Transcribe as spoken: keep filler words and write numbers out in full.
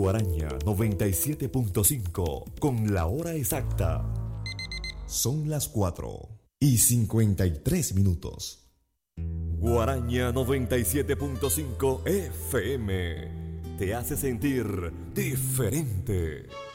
Guaraña noventa y siete punto cinco con la hora exacta. Son las cuatro y cincuenta y tres minutos. Guaraña noventa y siete punto cinco F M te hace sentir diferente.